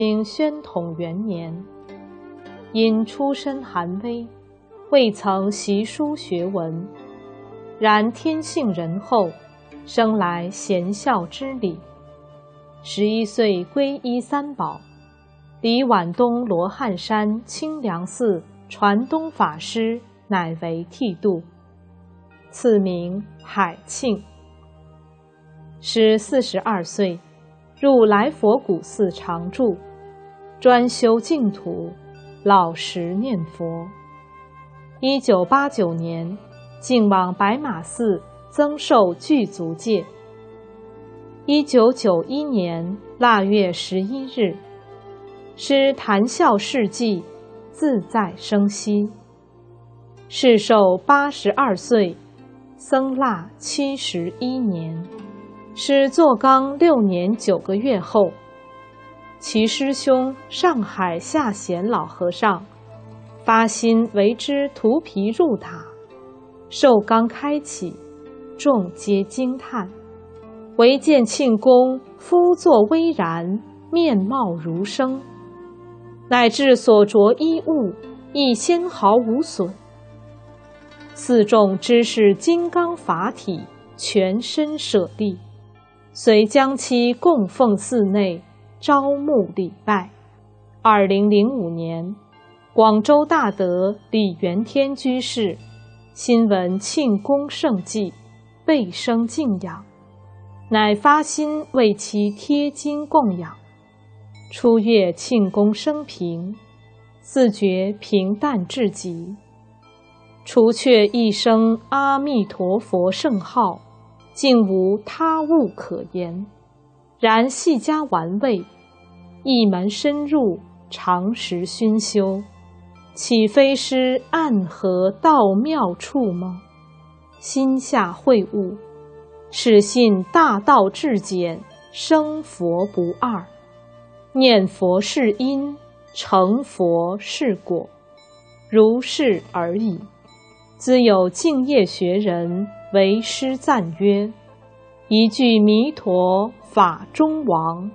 清宣统元年，因出身寒微，未曾习书学文，然天性仁厚，生来贤孝之礼。11岁皈依三宝，离皖东罗汉山清凉寺传东法师乃为剃度，赐名海庆。时42岁，入来佛谷寺常住，专修净土，老实念佛。1989年，竟往白马寺增寿具足戒。1991年腊月11日，师谈笑事迹，自在生息。世寿82岁，僧腊71年。师坐缸6年9个月后，其师兄上海下贤老和尚发心为之涂皮入塔，寿缸开启，众皆惊叹。唯见庆公肤作微然，面貌如生，乃至所着衣物亦纤毫无损。寺众知是金刚法体，全身舍利，遂将其供奉寺内，招募礼拜。2005年，广州大德李元天居士新闻庆功盛迹，倍生敬仰，乃发心为其贴经供养。初阅庆功生平，自觉平淡至极，除却一声阿弥陀佛圣号，竟无他物可言。然细加玩味，一门深入，常时熏修，岂非师暗合道妙处吗？心下会悟，始信大道至简，生佛不二。念佛是因，成佛是果，如是而已。兹有净业学人为师赞曰：一句弥陀法中王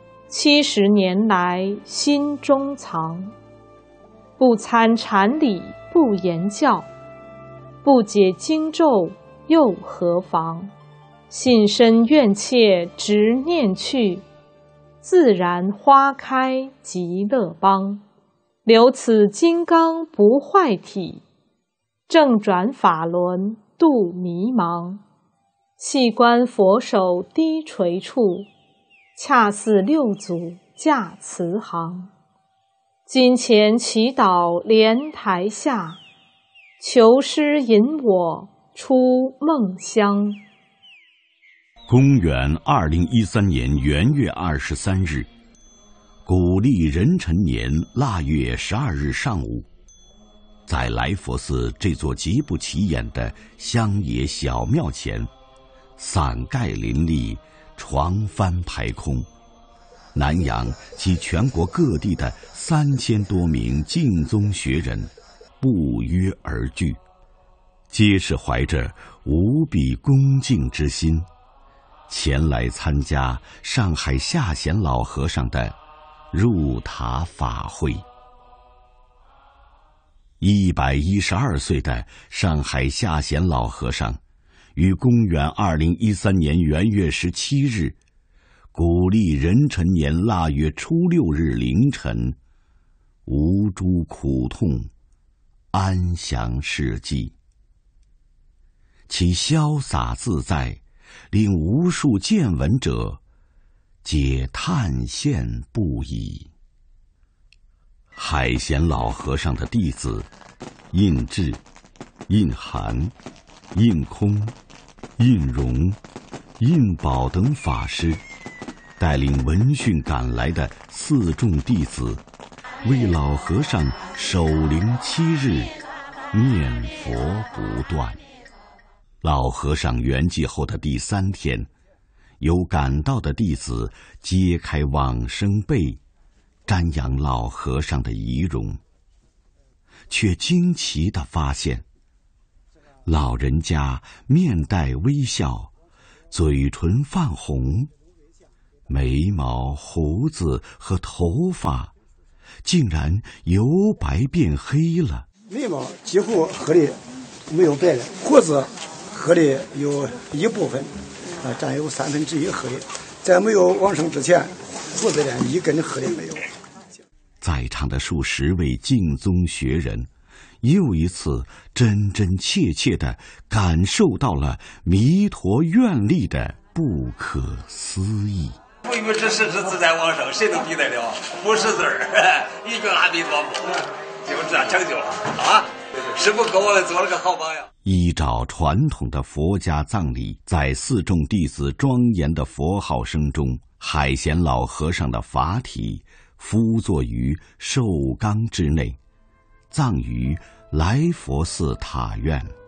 ，70年来心中藏。不参禅理不言教，不解经咒又何妨？信身愿切直念去，自然花开极乐邦。留此金刚不坏体，正转法轮度迷茫。细观佛手低垂处，恰似六祖驾慈航。金钱祈祷莲台下，求师引我出梦乡。 公元2013年元月23日，古历壬辰年腊月12日上午，在来佛寺这座极不起眼的乡野小庙前，伞盖林立，床幡排空，南洋及全国各地的3000多名净宗学人不约而聚，皆是怀着无比恭敬之心，前来参加上海下贤老和尚的入塔法会。112岁的上海下贤老和尚，于公元2013年元月17日，古历壬辰年腊月初6日凌晨，无诸苦痛，安详逝迹。其潇洒自在，令无数见闻者皆叹羡不已。海贤老和尚的弟子印智、印涵、印空、印容、印宝等法师，带领闻讯赶来的4众弟子，为老和尚守灵7日，念佛不断。老和尚圆寂后的第3天，有赶到的弟子揭开往生被，瞻仰老和尚的遗容，却惊奇地发现，老人家面带微笑，嘴唇泛红， 眉毛、胡子和头发竟然由白变黑了。 眉毛几乎黑的没有白了，胡子黑的有一部分，占有1/3黑的。在没有往生之前，胡子连一根黑的没有。 在场的数十位净宗学人，又一次真真切切地感受到了弥陀愿力的不可思议。 不与之实之自在往生，谁能比得了？不识字儿，一句阿弥陀佛，就这样成就了啊！师父给我们做了个好榜样。 依照传统的佛家葬礼，在四众弟子庄严的佛号声中，海贤老和尚的法体敷坐于寿缸之内，葬于来佛寺塔院。